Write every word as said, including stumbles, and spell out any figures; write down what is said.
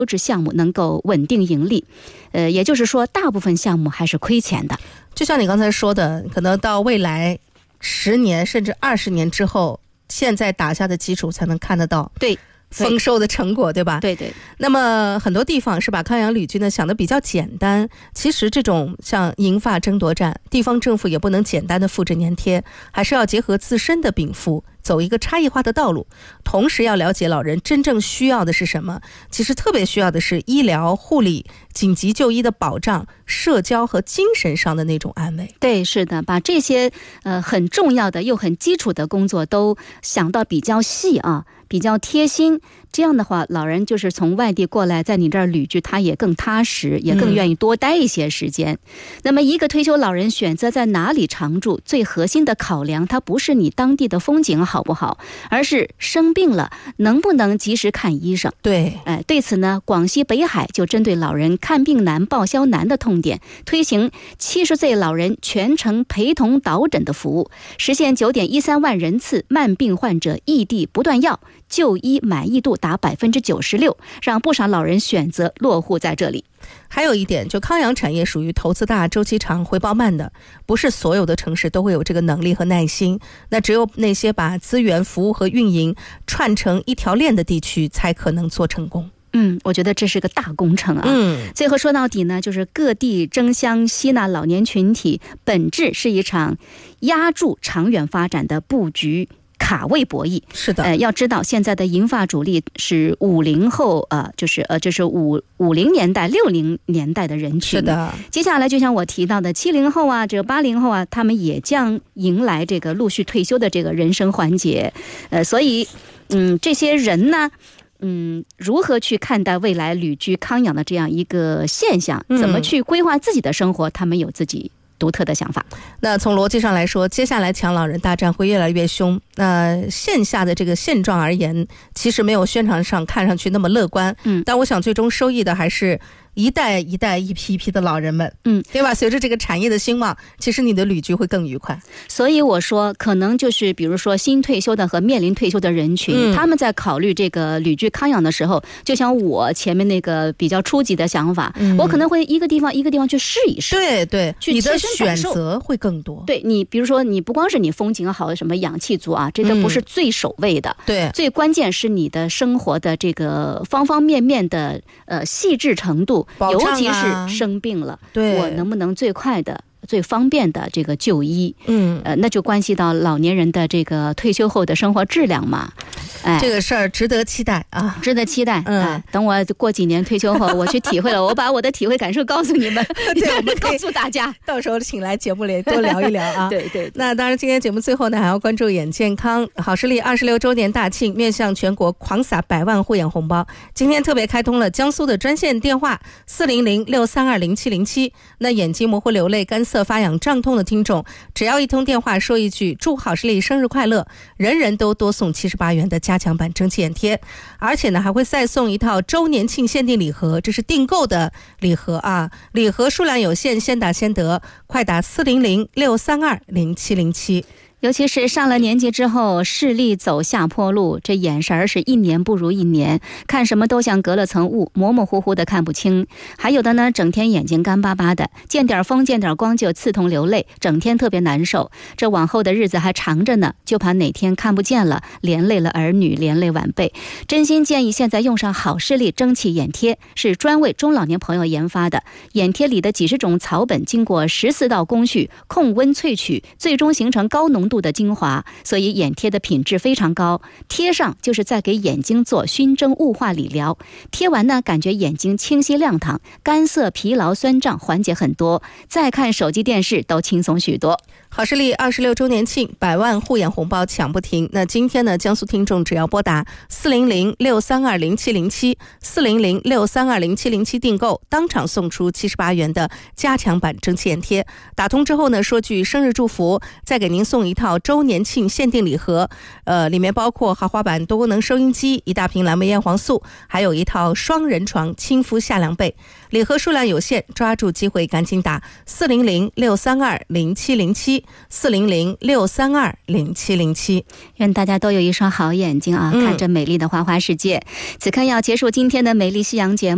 优质项目能够稳定盈利，呃，也就是说大部分项目还是亏钱的。 就像你刚才说的，可能到未来十年甚至二十年之后，现在打下的基础才能看得到对丰收的成果，对吧？ 对对。 那么很多地方是把康养旅居呢想得比较简单，其实这种像银发争夺战，地方政府也不能简单的复制粘贴，还是要结合自身的禀赋，走一个差异化的道路，同时要了解老人真正需要的是什么。其实特别需要的是医疗护理、紧急就医的保障、社交和精神上的那种安慰。 对，是的，把这些呃很重要的又很基础的工作都想到比较细啊，比较贴心，这样的话老人就是从外地过来在你这儿旅居，他也更踏实，也更愿意多待一些时间、嗯、那么一个退休老人选择在哪里常住，最核心的考量它不是你当地的风景好不好，而是生病了能不能及时看医生。 对， 呃、对此呢，广西北海就针对老人看病难报销难的痛点，推行七十岁老人全程陪同导诊的服务，实现九点一三万人次慢病患者异地不断药，就医满意度达百分之九十六，让不少老人选择落户在这里。 还有一点，就康养产业属于投资大、周期长、回报慢的，不是所有的城市都会有这个能力和耐心。那只有那些把资源、服务和运营串成一条链的地区，才可能做成功。 嗯，我觉得这是个大工程啊。嗯，最后说到底呢，就是各地争相吸纳老年群体，本质是一场压住长远发展的布局。卡位博弈。 是的， 呃，要知道现在的银发主力是五零后，呃，就是呃，就是五五零年代、六零年代的人群。 是的， 接下来就像我提到的，七零后啊，这个八零后啊，他们也将迎来这个陆续退休的这个人生环节。呃，所以，嗯，这些人呢。嗯，如何去看待未来旅居康养的这样一个现象？怎么去规划自己的生活？他们有自己独特的想法。 那从逻辑上来说，接下来抢老人大战会越来越凶。那线下的这个现状而言，其实没有宣传上看上去那么乐观。嗯，但我想最终收益的还是一代一代一批一批的老人们，嗯，对吧？随着这个产业的兴旺，其实你的旅居会更愉快。 所以我说，可能就是比如说新退休的和面临退休的人群，嗯、他们在考虑这个旅居康养的时候，就像我前面那个比较初级的想法，嗯、我可能会一个地方一个地方去试一试。 对对，你的选择会更多。 对，你比如说，你不光是你风景好，什么氧气足啊，这都不是最首位的。嗯、 对， 最关键是你的生活的这个方方面面的呃细致程度。 啊、 尤其是生病了，对，我能不能最快的、最方便的这个就医？嗯，呃，那就关系到老年人的这个退休后的生活质量嘛。 哎，这个事儿值得期待啊， 值得期待。嗯、哎，等我过几年退休后，我去体会了，我把我的体会感受告诉你们， 对，我们告诉大家， 到时候请来节目里多聊一聊啊。 对, 对对。 那当然，今天节目最后呢，还要关注眼健康好视力二十六周年大庆，面向全国狂撒百万护眼红包。今天特别开通了江苏的专线电话四零零六三二零七零七。那眼睛模糊、流泪、干涩、发痒、胀痛的听众，只要一通电话说一句祝好视力生日快乐，人人都多送七十八元的加强版蒸汽眼贴，而且呢还会再送一套周年庆限定礼盒，这是订购的礼盒啊，礼盒数量有限，先打先得，快打四零零六三二零七零七。 尤其是上了年纪之后，视力走下坡路，这眼神是一年不如一年，看什么都像隔了层雾，模模糊糊的看不清。还有的呢，整天眼睛干巴巴的，见点风见点光就刺痛流泪，整天特别难受。这往后的日子还长着呢，就怕哪天看不见了，连累了儿女，连累晚辈。真心建议现在用上好视力蒸汽眼贴，是专为中老年朋友研发的。眼贴里的几十种草本经过十四道工序控温萃取，最终形成高浓度的精华，所以眼贴的品质非常高。贴上就是在给眼睛做熏蒸雾化理疗，贴完呢感觉眼睛清晰亮堂，干涩疲劳酸胀缓解很多，再看手机电视都轻松许多。 好视力二十六周年庆，百万护眼红包抢不停。那今天呢，江苏听众只要拨打四零零六三二零七零七 四零零六三二零七零七订购，当场送出七十八元的加强版蒸汽眼贴。打通之后呢，说句生日祝福，再给您送一套周年庆限定礼盒，呃，里面包括豪华版多功能收音机、一大瓶蓝莓叶黄素，还有一套双人床亲肤夏凉被。礼盒数量有限，抓住机会赶紧打四零零六三二零七零七 四零零六三二零七零七。 愿大家都有一双好眼睛啊，看着美丽的花花世界。此刻要结束今天的美丽夕阳节目。